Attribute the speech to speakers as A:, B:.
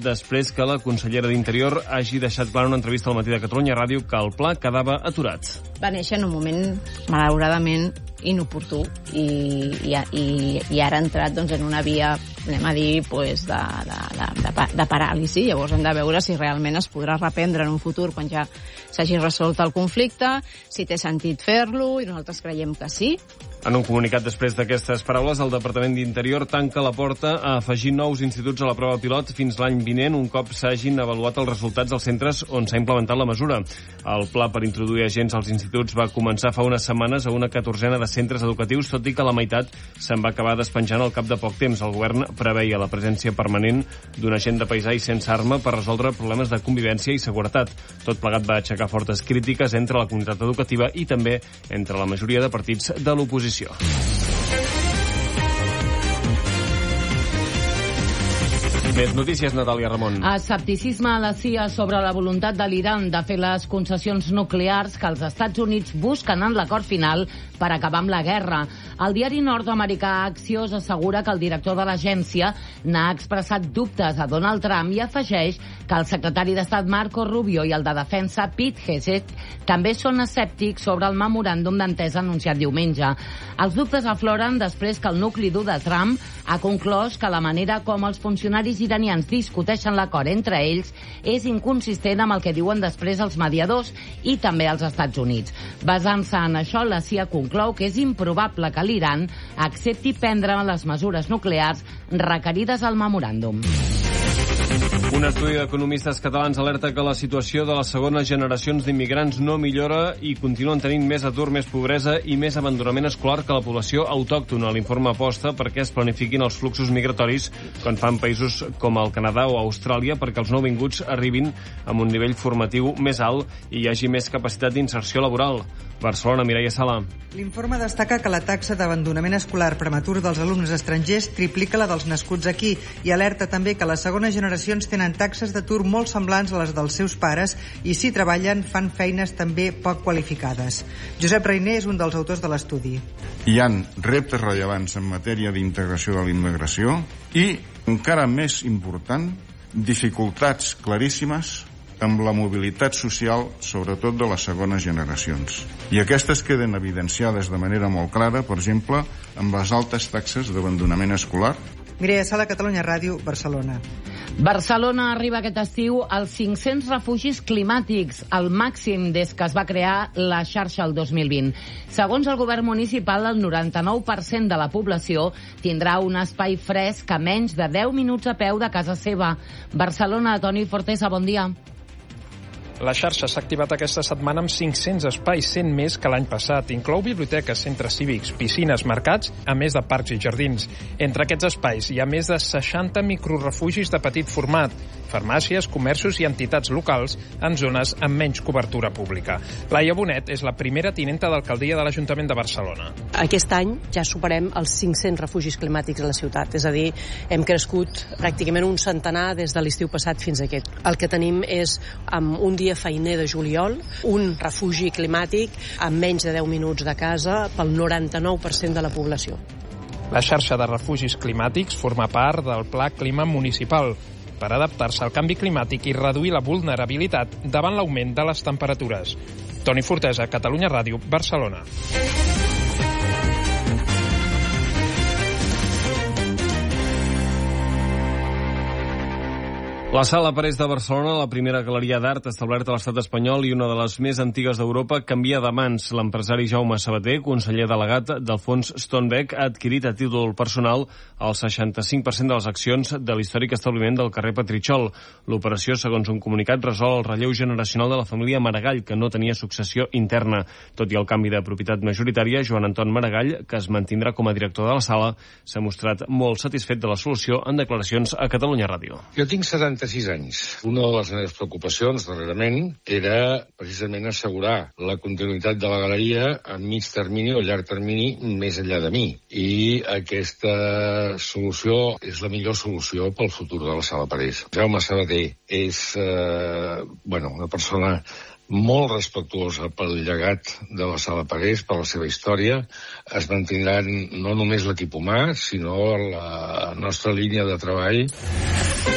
A: després que la consellera d'Interior hagi deixat clar en una entrevista al Matí de Catalunya Ràdio que el pla quedava aturat.
B: Va néixer en un moment, malauradament, inoportú i ara ha entrat en una via, anem a dir, de paràlisi. Llavors hem de veure si realment es podrà reprendre en un futur quan ja s'hagi resolt el conflicte, si té sentit fer-lo, i nosaltres creiem que sí.
A: En un comunicat després d'aquestes paraules, el Departament d'Interior tanca la porta a afegir nous instituts a la prova pilot fins l'any vinent, un cop s'hagin avaluat els resultats dels centres on s'ha implementat la mesura. El pla per introduir agents als instituts va començar fa unes setmanes a una 14ena de centres educatius, tot i que la meitat se'n va acabar despenjant al cap de poc temps. El govern preveia la presència permanent d'un agent de paisà i sense arma per resoldre problemes de convivència i seguretat. Tot plegat va aixecar fortes crítiques entre la comunitat educativa i també entre la majoria de partits de l'oposició. Més notícies, Natàlia Ramon.
C: Escepticisme a la CIA sobre la voluntat de l'Iran de fer les concessions nuclears que els Estats Units busquen en l'acord final per acabar amb la guerra. El diari nord-americà Axios assegura que el director de l'agència n'ha expressat dubtes a Donald Trump i afegeix que el secretari d'Estat Marco Rubio i el de Defensa Pete Hegseth també són escèptics sobre el memoràndum d'entesa anunciat diumenge. Els dubtes afloren després que el nucli dur de Trump ha conclòs que la manera com els funcionaris iranians discuteixen l'acord entre ells és inconsistent amb el que diuen després els mediadors i també els Estats Units. Basant-se en això, la CIA conclou que és improbable que l'Iran accepti prendre les mesures nuclears requerides al memoràndum.
A: Un estudi d'economistes catalans alerta que la situació de les segones generacions d'immigrants no millora i continuen tenint més atur, més pobresa i més abandonament escolar que la població autòctona. L'informe aposta perquè es planifiquin els fluxos migratoris quan fan països com el Canadà o Austràlia perquè els nouvinguts arribin amb un nivell formatiu més alt i hi hagi més capacitat d'inserció laboral. Barcelona, Mireia Sala.
D: L'informe destaca que la taxa d'abandonament escolar prematur dels alumnes estrangers triplica la dels nascuts aquí i alerta també que les segones generacions tenen taxes d'atur molt semblants a les dels seus pares i si treballen fan feines també poc qualificades. Josep Reiner és un dels autors de l'estudi.
E: Hi ha reptes rellevants en matèria d'integració de la immigració i, encara més important, dificultats claríssimes amb la mobilitat social, sobretot de les segones generacions. I aquestes queden evidenciades de manera molt clara, per exemple, amb les altes taxes d'abandonament escolar.
D: Mireia Sala, Catalunya Ràdio, Barcelona.
C: Barcelona arriba aquest estiu als 500 refugis climàtics, el màxim des que es va crear la xarxa el 2020. Segons el govern municipal, el 99% de la població tindrà un espai fresc a menys de 10 minuts a peu de casa seva. Barcelona, Toni Fortesa, bon dia.
F: La xarxa s'ha activat aquesta setmana amb 500 espais, 100 més que l'any passat. Inclou biblioteques, centres cívics, piscines, mercats, a més de parcs i jardins. Entre aquests espais hi ha més de 60 microrefugis de petit format, farmàcies, comerços i entitats locals en zones amb menys cobertura pública. Laia Bonet és la primera tinenta d'alcaldia de l'Ajuntament de Barcelona.
G: Aquest any ja superem els 500 refugis climàtics a la ciutat, és a dir, hem crescut pràcticament un centenar des de l'estiu passat fins a aquest. El que tenim és, amb un dia feiner de juliol, un refugi climàtic amb menys de 10 minuts de casa pel 99% de la població.
F: La xarxa de refugis climàtics forma part del Pla Clima Municipal per adaptar-se al canvi climàtic i reduir la vulnerabilitat davant l'augment de les temperatures. Toni Fortesa, Catalunya Ràdio, Barcelona.
A: La Sala Parés de Barcelona, la primera galeria d'art establerta a l'estat espanyol i una de les més antigues d'Europa, canvia de mans. L'empresari Jaume Sabater, conseller delegat del fons Stonebeck, ha adquirit a títol personal el 65% de les accions de l'històric establiment del carrer Petritxol. L'operació, segons un comunicat, resol el relleu generacional de la família Maragall, que no tenia successió interna. Tot i el canvi de propietat majoritària, Joan Anton Maragall, que es mantindrà com a director de la sala, s'ha mostrat molt satisfet de la solució en declaracions a Catalunya Ràdio.
H: Jo tinc 76 anys. Una de les meves preocupacions darrerament era precisament assegurar la continuïtat de la galeria a mig termini o llarg termini més enllà de mi. I aquesta solució és la millor solució pel futur de la Sala Parés. Jaume Sabater és una persona molt respectuosa pel llegat de la Sala Parés, per la seva història. Es mantindran no només l'equip humà, sinó la nostra línia de treball.